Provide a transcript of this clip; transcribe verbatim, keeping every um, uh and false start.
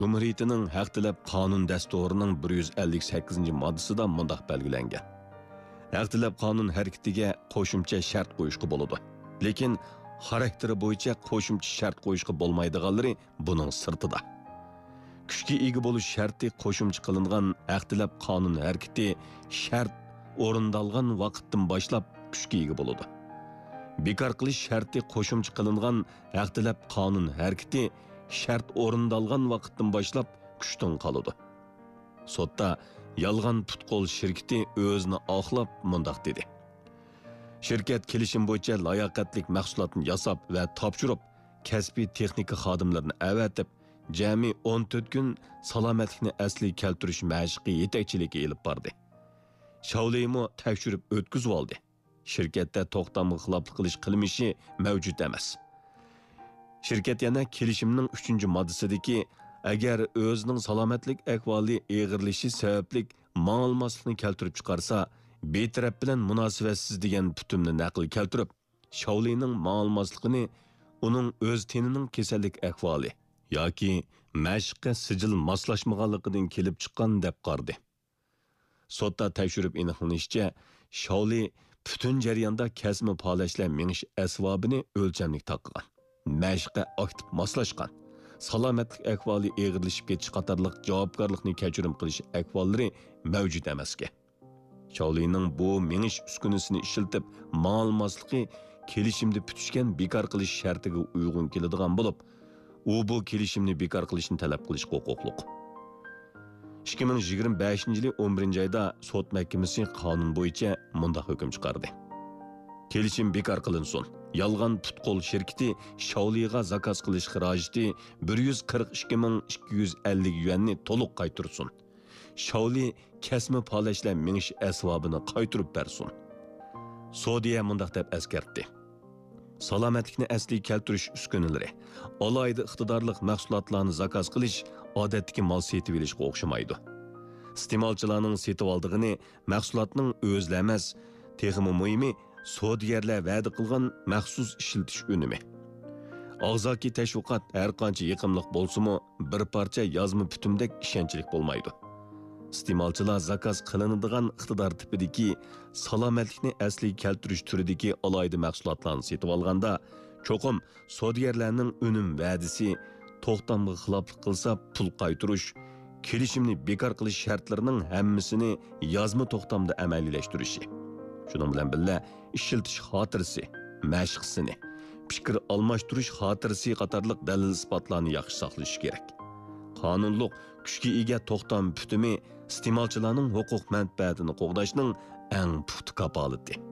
Cumhuriyetining haq tilab qonun dasturining bir yuz ellik sakkizinchi moddasida mundaq belgilangan. Haq tilab qonun harakatiga qo'shimcha shart qo'yishga bo'ladi. Lekin xarakteri bo'yicha qo'shimcha shart qo'yishga bo'lmaydiganlari buning sirtida. Kuchga ega bo'lish sharti qo'shimcha qilingan haq tilab qonun harakati shart o'rindalgan vaqtdan boshlab kuchga ega bo'ladi. Bekor qilish sharti qo'shimcha qilingan haq tilab qonun harakati shart o'rindalgan vaqtdan boshlab kuchdan qoladi. Sotda yolg'on putqol shirkati o'zini oqlab mundaq dedi. Shirkat kelishim bo'yicha layoqatlik mahsulotni yasab va topshirib, kasbiy texnika xodimlarini avatib, jami o'n to'rt kun salomatlikni asli keltirish mashqi yetakchiligi elib bordi. Shavleymo tekshirib o'tkazib oldi. Shirkatda to'xtamga xiloflik qilish qilmishi mavjud emas. Shirkat yana kelishimning uchinchi moddasidagi agar o'zining salomatlik ahvoli og'irlishi sababli ma'lumotlarni keltirib chiqarsa, betaraf bilan munosabatsiz degan putumni naql keltirib, Shavleyning ma'lumotligini uning o'z tenining kasallik ahvoli yoki mashqqa sijil moslashmaganligidan kelib chiqqan deb qardi. Sotda tekshirib aniqlanishicha, Shavley butun jarayonda kasmi polashlar minish asbobini o'lchamlik taqgan, mashqqa aktiv moslashgan, salomatlik ahvoli og'irlashib ketish qatorliq javobgarlikni kechirim qilish ahvollari mavjud emasga. Shavleyning bu minish uskunasini ishiltib ma'lumotligi kelishimni putishgan bekor qilish shartiga uyg'un keladigan bo'lib, u bu kelishimni bekor qilishni talab qilish huquqliq. ikki ming yigirma beshinchi yil o'n birinchi oyda sud mahkamasi qonun bo'yicha mundaq hukm chiqardi. Kelishim bekor qilinsin. Yolg'on putqol shirkati Shavleyga zakaz qilish xarajati bir yuz qirq ikki ming ikki yuz ellik yuanni to'liq qaytirsin. Shavley kasmi polashlar minish asbobini qaytirib bersin. Sodiya mundaq deb eskartdi. Salomatlikni asli keltirish uskunalari, alohida iqtidorli mahsulotlarni zakaz qilish odatdagi mol setib olishga o'xshamaydi. Iste'molchilarning setib oldig'ini mahsulotning o'zla emas, texmi muhimi sodiyarlar va'da qilgan maxsus ishiltish unumi. Og'zaki tashviqot har qancha yiqimliq bo'lsa-mu, bir parcha yozma putumdek ishonchlik bo'lmaydi. Iste'molchilar zakaz qilinadigan iqtidor tipidagi salomatlikni asli keltirish turidagi alohida mahsulotlarni setib olganda, cho'qim sodiyarlarning unum va'dasi to'xtamga xiloflik qilsa pul qaytirish, kelishimni bekor qilish shartlarining hammasini yozma to'xtamda amaliylashtirishi. Shuning bilan birga ishiltish xotirasi, mashqsini, fikr almashtirish xotirasi qatorliq dalil isbotlarni yaxshi saqlash kerak. Qonunliq kuchga ega to'xtam putumi iste'molchilarning huquq manfaatini qo'g'dashning eng puxta kapolati.